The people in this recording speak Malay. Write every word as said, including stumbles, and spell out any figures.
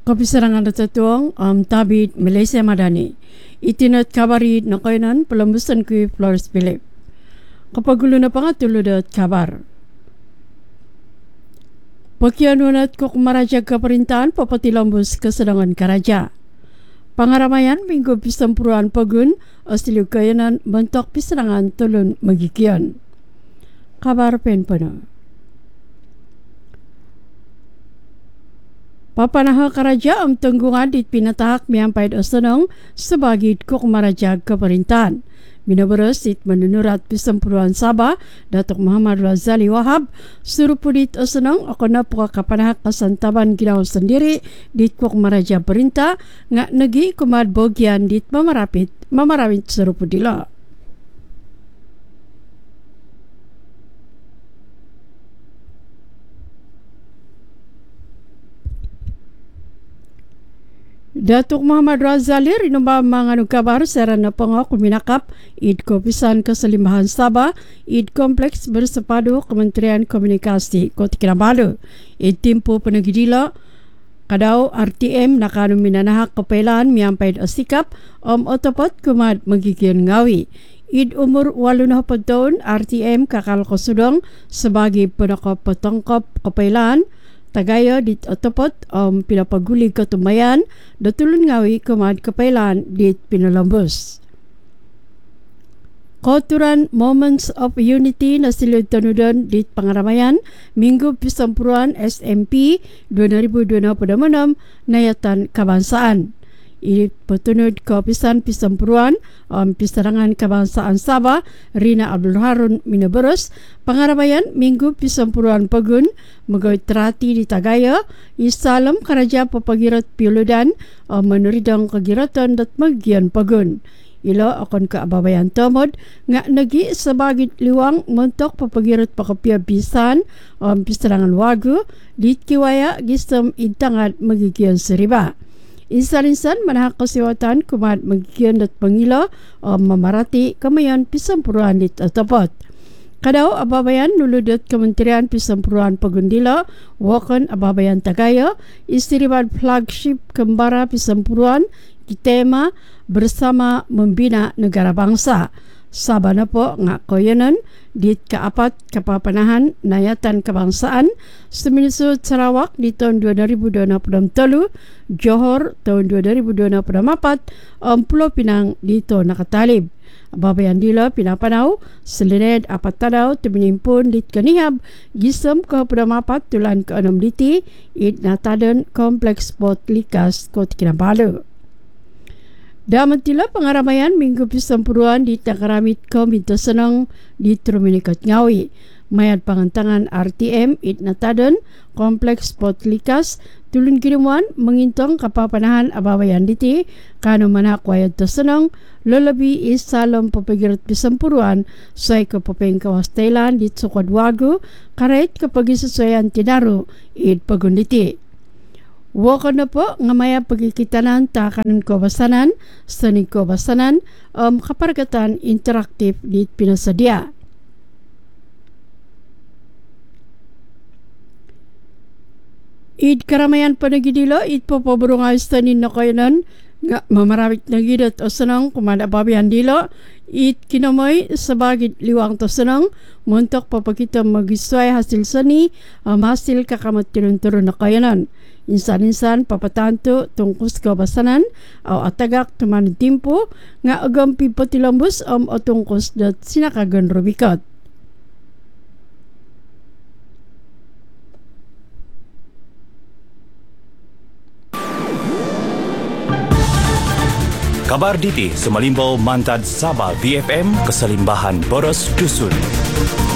Kapisarangan Natatuang um, Tabit Malaysia Madani. Itinat kabarit na kainan pelembusan kui Flores Philip. Kapagulo na pangatulod at kabar. Pakianunat ko kumarajag kaperintahan papatilambus kesedangan karaja. Pangaramayan minggu pisampuruan pagun asliu kayanan bentok pisarangan tulun magikian. Kabar pen penuh. Papanaha karaja am tenggungan dit pinatahak miampait asenong sebagai kok marajag keperintahan. Minaberes dit menunurat pisampuruan Sabah Datuk Muhammad Razali Wahab suruh pudit asenong akona puka kapanahak kasantaban ginau sendiri dit kok marajag perintah ngak negi kumad bogian dit memarapit memarapit suruh pudila. Datuk Muhammad Razali rinumba manganu kabar serana pengok minakap id kopisan keselimbahan Sabah id kompleks bersepadu Kementerian Komunikasi Kota Kinabalu id timpu penegidila kadau R T M nakanu minanahak kepelan miampait asikap om otopot kumad menggigin ngawi id umur walunah tahun R T M kakal kosudong sebagai penokop petongkop kepelan tagaya dit otopot om um, pinapaguli ketumayan datulun ngawi kemad kepailan dit pinalambus. Koturan Moments of Unity na silid tanudan dit pangaramayan minggu pisampuruan S M P dua ribu dua puluh enam nayatan kebangsaan. Ini petunut keopisan pisampuruan um, pisarangan kebangsaan Sabah Rina Abdul Harun Minaberes pangaramayan minggu pisampuruan pagun megawai terati di Tagaya isalam karaja papagirat piuludan um, menuridang kegiratan dat magian pagun. Ila akan keababayan tomod ngak negi sebagai liwang mentok papagirat pakapia bisan um, pisarangan wagu di kiwaya gisem intangat magigian seriba. Insan-insan manahak kesewatan kumat magikian dat pengila um, memarati kemayan pisampuruan dit atapot. Kadau ababayan nuludat Kementerian Pisampuruan Pagundila wakan ababayan Tagaya istiribat flagship kembara pisampuruan kitema bersama membina negara bangsa. Sabana po ngak koyanan dit keapat kepapanahan nayatan kebangsaan Seminisu Sarawak di tahun dua ribu dua puluh tiga, Johor tahun dua ribu dua puluh empat, um, Pulau Pinang di tahun nakatalib. Ababayan dila pinapanau selined apat tadau teminimpun dit kanihab gisem ke pedamapat tulan ke enam liti id nataden kompleks sport likas Kota Kinabalu. Damantila pengaramayan minggu pisampuruan di Takaramit Komite Senang di Teruminikat Ngawi. Mayat pangantangan R T M id nataden kompleks sport likas tulun kirimuan mengintong kapapanahan ababayan diti kanu manak wayad tersenang lelebi isalam papagirat pisampuruan say kapapeng kawas Thailand di Sukad Wagu karait kapagi sesuaian tinaru id pagunditi. Wakan na po ngamaya pagkikitanan takanan kawasanan seni kawasanan um, kapargatan interaktif di pinasadia. Id karamayan panagidilo id po paburungay sanin na kayanan nga mamarawit na gidat o sanang kumanda babihan dilo id kinamoy sabagit liwang to sanang muntok papakita magisway hasil sani um, hasil kakamat turun-turun na kayanan. Insan-insan papatanto tungkus kabasanan o atagak tuman timpo nga agampi patilambus om o tungkus dat sinakagan rubikat. Kabar diti sumalimbao mantad Sabah V F M keselimbahan Boros Dusun.